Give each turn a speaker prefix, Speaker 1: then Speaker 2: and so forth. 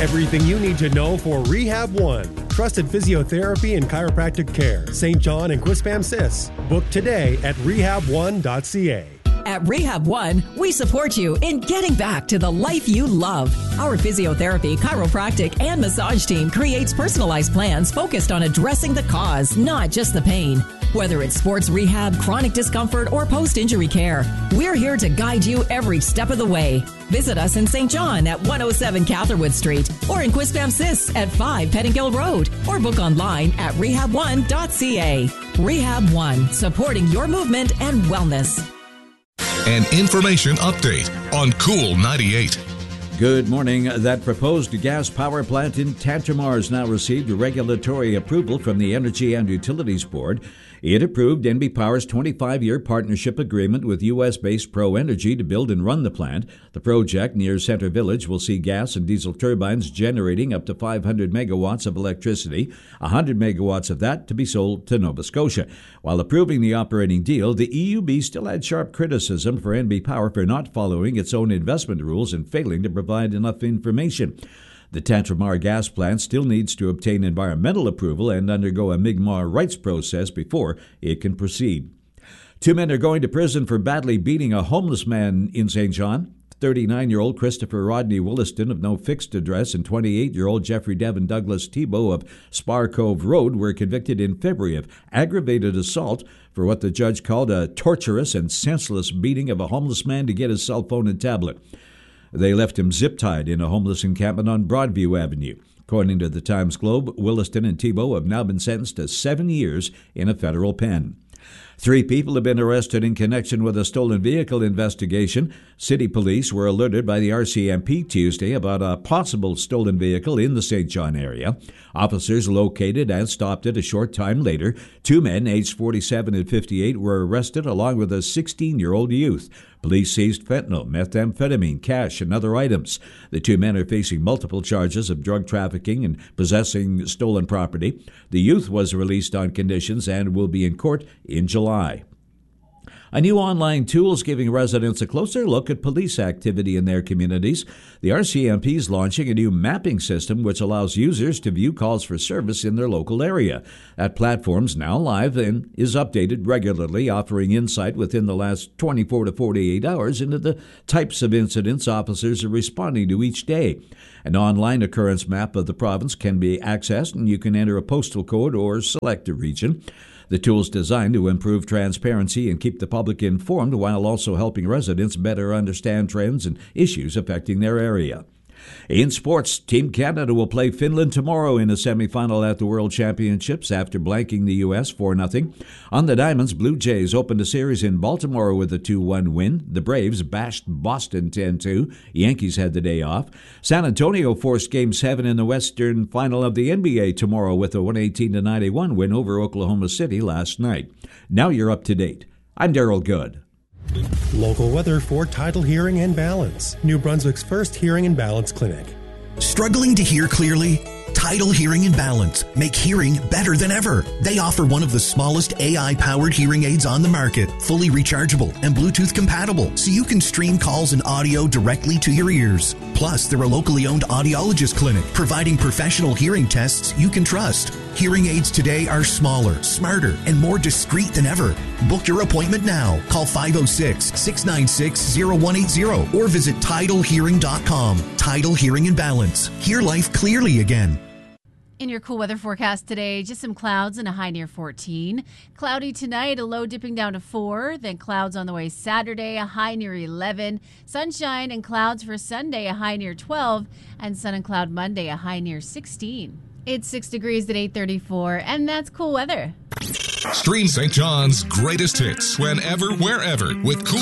Speaker 1: Everything you need to know for Rehab One. Trusted physiotherapy and chiropractic care. St. John and Quispam-Sis. Book today at rehabone.ca.
Speaker 2: At Rehab One, we support you in getting back to the life you love. Our physiotherapy, chiropractic, and massage team creates personalized plans focused on addressing the cause, not just the pain. Whether it's sports rehab, chronic discomfort, or post-injury care, we're here to guide you every step of the way. Visit us in St. John at 107 Catherwood Street or in Quispam-Sis at 5 Pettingill Road, or book online at rehabone.ca. Rehab One, supporting your movement and wellness.
Speaker 3: An information update on Cool 98.
Speaker 4: Good morning. That proposed gas power plant in Tantramar has now received regulatory approval from the Energy and Utilities Board. It approved NB Power's 25-year partnership agreement with U.S.-based Pro Energy to build and run the plant. The project near Center Village will see gas and diesel turbines generating up to 500 megawatts of electricity, 100 megawatts of that to be sold to Nova Scotia. While approving the operating deal, the EUB still had sharp criticism for NB Power for not following its own investment rules and failing to provide enough information. The Tantramar gas plant still needs to obtain environmental approval and undergo a Mi'kmaq rights process before it can proceed. 2 men are going to prison for badly beating a homeless man in St. John. 39-year-old Christopher Rodney Williston of no fixed address and 28-year-old Jeffrey Devin Douglas Tebow of Spar Cove Road were convicted in February of aggravated assault for what the judge called a torturous and senseless beating of a homeless man to get his cell phone and tablet. They left him zip-tied in a homeless encampment on Broadview Avenue. According to the Times-Globe, Williston and Tebow have now been sentenced to 7 years in a federal pen. 3 people have been arrested in connection with a stolen vehicle investigation. City police were alerted by the RCMP Tuesday about a possible stolen vehicle in the St. John area. Officers located and stopped it a short time later. 2 men, aged 47 and 58, were arrested along with a 16-year-old youth. Police seized fentanyl, methamphetamine, cash, and other items. The 2 men are facing multiple charges of drug trafficking and possessing stolen property. The youth was released on conditions and will be in court in July. A new online tool is giving residents a closer look at police activity in their communities. The RCMP is launching a new mapping system which allows users to view calls for service in their local area. That platform's now live and is updated regularly, offering insight within the last 24 to 48 hours into the types of incidents officers are responding to each day. An online occurrence map of the province can be accessed, and you can enter a postal code or select a region. The tool is designed to improve transparency and keep the public informed while also helping residents better understand trends and issues affecting their area. In sports, Team Canada will play Finland tomorrow in a semifinal at the World Championships after blanking the U.S. 4-0. On the Diamonds, Blue Jays opened a series in Baltimore with a 2-1 win. The Braves bashed Boston 10-2. Yankees had the day off. San Antonio forced Game 7 in the Western Final of the NBA tomorrow with a 118-91 win over Oklahoma City last night. Now you're up to date. I'm Daryl Good.
Speaker 1: Local weather for Tidal Hearing and Balance, New Brunswick's first hearing and balance clinic.
Speaker 5: Struggling to hear clearly? Tidal Hearing and Balance make hearing better than ever. They offer one of the smallest AI-powered hearing aids on the market, fully rechargeable and Bluetooth compatible, so you can stream calls and audio directly to your ears. Plus, they're a locally owned audiologist clinic, providing professional hearing tests you can trust. Hearing aids today are smaller, smarter, and more discreet than ever. Book your appointment now. Call 506-696-0180 or visit TidalHearing.com. Tidal Hearing and Balance. Hear life clearly again.
Speaker 6: In your cool weather forecast today, just some clouds and a high near 14. Cloudy tonight, a low dipping down to 4. Then clouds on the way Saturday, a high near 11. Sunshine and clouds for Sunday, a high near 12. And sun and cloud Monday, a high near 16. It's 6 degrees at 8:34, and that's cool weather.
Speaker 3: Stream St. John's greatest hits whenever, wherever with Cool